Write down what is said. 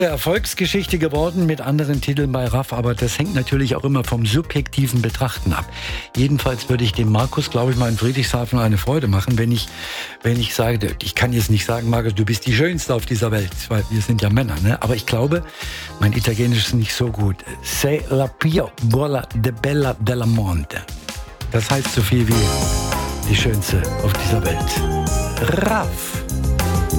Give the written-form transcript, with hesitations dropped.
Erfolgsgeschichte geworden mit anderen Titeln bei Raff, aber das hängt natürlich auch immer vom subjektiven Betrachten ab. Jedenfalls würde ich dem Markus, glaube ich, mal in Friedrichshafen eine Freude machen, wenn ich sage, ich kann jetzt nicht sagen, Markus, du bist die Schönste auf dieser Welt, weil wir sind ja Männer, ne? Aber ich glaube, mein Italienisch ist nicht so gut. Sei la più bella de bella della monte. Das heißt so viel wie die Schönste auf dieser Welt. Raff.